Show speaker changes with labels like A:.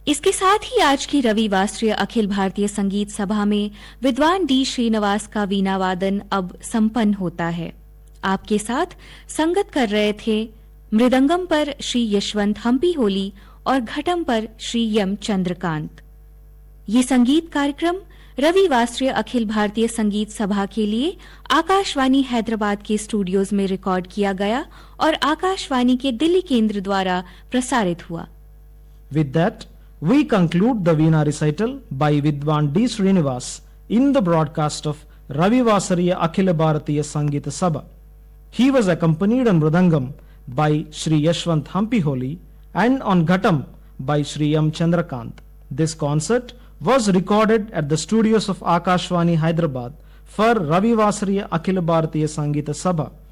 A: इसके साथ ही आज की रविवासरीय अखिल भारतीय संगीत सभा में विद्वान डी श्रीनिवास का वीणा वादन अब संपन्न होता है। आपके साथ संगत कर रहे थे मृदंगम पर श्री यशवंत हम्पी होली और घटम पर श्री यम चंद्रकांत। ये संगीत कार्यक्रम रविवासरीय अखिल भारतीय संगीत सभा के लिए आकाशवाणी हैदराबाद के स्टूडियोज में रिकॉर्ड किया गया और आकाशवाणी के दिल्ली केंद्र द्वारा प्रसारित हुआ।
B: With that, we conclude the Veena recital by Vidwan D. Srinivas in the broadcast of Ravivasariya Akhila Bharatiya Sangeeta Sabha. He was accompanied on Mridangam by Shri Yashwant Hampi Holi and on Ghatam by Shri M. Chandrakant. This concert was recorded at the studios of Akashvani Hyderabad for Ravivasariya Akhila Bharatiya Sangeeta Sabha.